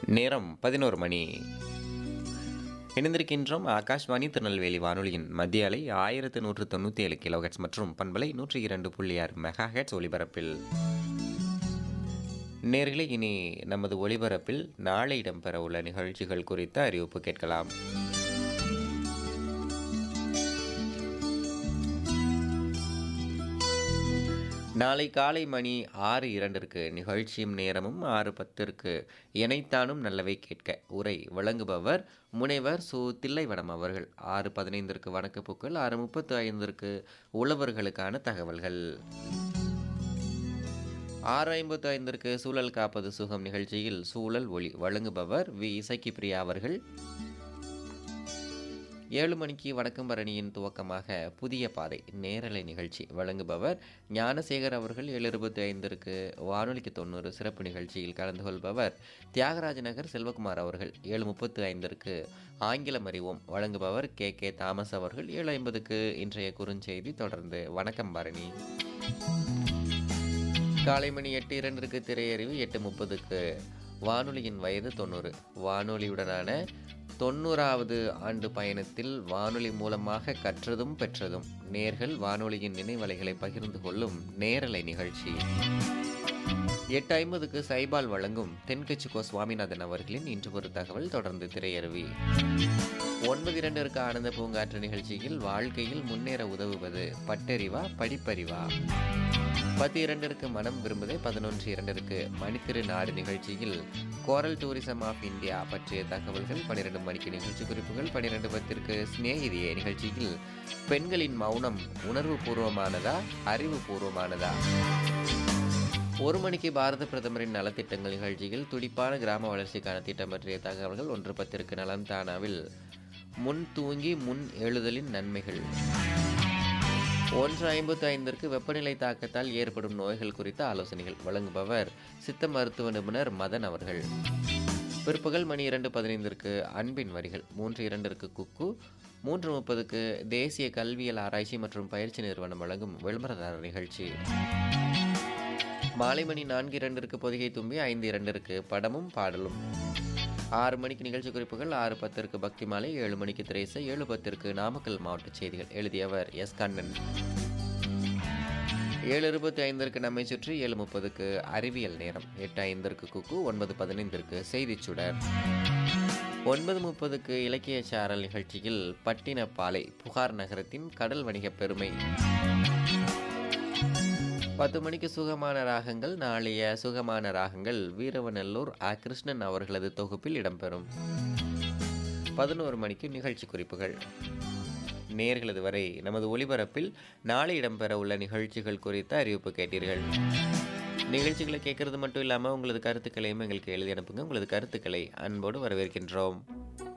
நேரம் 11 மணி. இணைந்திருக்கின்றோம் ஆகாஷ்வாணி திருநெல்வேலி வானொலியின் மத்திய அலை 1197 கிலோஹெட்ஸ் மற்றும் பண்பலை 102.6 மெகாஹெட்ஸ் ஒலிபரப்பில். நேர்களே, இனி நமது ஒலிபரப்பில் நாளை இடம்பெற உள்ள நிகழ்ச்சிகள் குறித்த அறிவிப்பு கேட்கலாம். நாளை காலை மணி 6:02 நிகழ்ச்சியும் நேரமும் 6:10 இணைத்தானும் நல்லவை கேட்க உரை வழங்குபவர் முனைவர் சு. தில்லைவனம் அவர்கள். 6:15 வணக்கப்பூக்கள், 6:35 உழவர்களுக்கான தகவல்கள், 6:55 சூழல் காப்பது சுகம் நிகழ்ச்சியில் சூழல் ஒளி வழங்குபவர் வி. இசக்கி பிரியா அவர்கள். 7 மணிக்கு வணக்கம் பரணியின் துவக்கமாக புதிய பாதை நேரலை நிகழ்ச்சி வழங்குபவர் ஞானசேகர் அவர்கள். 7:25 வானொலிக்கு 90 சிறப்பு நிகழ்ச்சியில் கலந்து கொள்பவர் தியாகராஜ நகர் செல்வகுமார் அவர்கள். 7:35 ஆங்கிலம் அறிவோம் வழங்குபவர் கே. தாமஸ் அவர்கள். 7:50 இன்றைய குறுஞ்செய்தி, தொடர்ந்து வணக்கம் பரணி. காலை மணி 8:02 திரையறிவு. 8:30 வானொலியின் வயது 90 வானொலியுடனான 90வது ஆண்டு பயணத்தில் வானொலி மூலமாக கற்றதும் பெற்றதும் நேர்கள் வானொலியின் நினைவலைகளை பகிர்ந்து கொள்ளும் நேரலை நிகழ்ச்சி. 8:50 சைபால் வழங்கும் தென்கட்சி சுவாமிநாதன் அவர்களின் இன்று ஒரு தகவல், தொடர்ந்து திரையருவி. 9:02 ஆனந்த பூங்காற்று நிகழ்ச்சியில் வாழ்க்கையில் முன்னேற உதவுவது பட்டறிவா படிப்பறிவா. 10:02 மனம் விரும்புதே. 11:02 மணித்திரு நாடு நிகழ்ச்சியில் கோரல் டூரிசம் ஆஃப் இந்தியா பற்றிய தகவல்கள். 12 மணிக்கு நிகழ்ச்சி குறிப்புகள். 12:10 சிநேகிதியே நிகழ்ச்சியில் பெண்களின் மௌனம் உணர்வு பூர்வமானதா அறிவுபூர்வமானதா. 1 மணிக்கு பாரத பிரதமரின் நலத்திட்டங்கள் நிகழ்ச்சியில் துடிப்பான கிராம வளர்ச்சிக்கான திட்டம் பற்றிய தகவல்கள். 1:10 நலம் தானாவில் முன் தூங்கி முன் எழுதலின் நன்மைகள். 1:55 வெப்பநிலை தாக்கத்தால் ஏற்படும் நோய்கள் குறித்த ஆலோசனைகள் வழங்குபவர் சித்த மருத்துவ நிபுணர் மதன் அவர்கள். பிற்பகல் மணி 2:15 அன்பின் வரிகள். 3:02 குக்கு. 3:30 தேசிய கல்வியல் ஆராய்ச்சி மற்றும் பயிற்சி நிறுவனம் வழங்கும் விளம்பரதாரர் நிகழ்ச்சி. மாலை மணி 4:02 பொதிகை தும்பி. 5:02 படமும் பாடலும். 6 மணிக்கு நிகழ்ச்சி குறிப்புகள். 6:10 பக்தி மாலை. 7 மணிக்கு திரைசை. 7:10 நாமக்கல் மாவட்ட செய்திகள். எழுதியவர் எஸ். கண்ணன். 7:25 நம்மை சுற்றி. 7:30 அறிவியல் நேரம். 8:05 குக்கு. 9:15 செய்திச் சுடர். 9:30 இலக்கிய சாரல் நிகழ்ச்சியில் பட்டினப்பாலை புகார் நகரத்தின் கடல் வணிக பெருமை. 10 மணிக்கு சுகமான ராகங்கள். நாளைய சுகமான ராகங்கள் வீரவநல்லூர் கிருஷ்ணன் அவர்களது தொகுப்பில் இடம்பெறும். 11 மணிக்கு நிகழ்ச்சி குறிப்புகள். நேர்களது வரை நமது ஒலிபரப்பில் நாளை இடம்பெற உள்ள நிகழ்ச்சிகள் குறித்த அறிவிப்பு கேட்டீர்கள். நிகழ்ச்சிகளை கேட்கறது மட்டும் இல்லாமல் உங்களது கருத்துக்களையும் எங்களுக்கு எழுதி அனுப்புங்க. உங்களது கருத்துக்களை அன்போடு வரவேற்கின்றோம்.